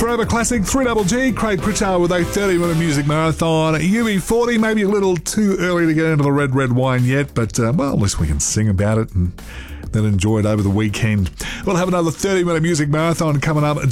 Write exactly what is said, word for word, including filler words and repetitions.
Forever Classic, three double G, Craig Pritchard with a thirty minute music marathon. U B forty, maybe a little too early to get into the red, red wine yet, but, uh, well, at least we can sing about it and then enjoy it over the weekend. We'll have another thirty minute music marathon coming up